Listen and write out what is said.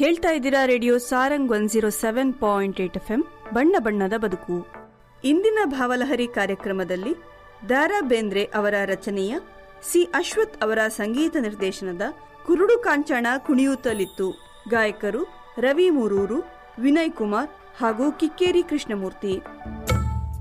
ಕೇಳ್ತಾ ಇದ್ದೀರಾ radio Sarang 107.8 FM ಬಣ್ಣ ಬಣ್ಣದ ಬದುಕು. ಇಂದಿನ ಭಾವಲಹರಿ ಕಾರ್ಯಕ್ರಮದಲ್ಲಿ ದಾರಾ ಬೇಂದ್ರೆ ಅವರ ರಚನೆಯ ಸಿ ಅಶ್ವಥ್ ಅವರ ಸಂಗೀತ ನಿರ್ದೇಶನದ ಕುರುಡು ಕಾಂಚಣ ಕುಣಿಯುತ್ತಲಿತ್ತು. ಗಾಯಕರು ರವಿ ಮೂರೂರು, ವಿನಯ್ ಕುಮಾರ್ ಹಾಗೂ ಕಿಕ್ಕೇರಿ ಕೃಷ್ಣಮೂರ್ತಿ.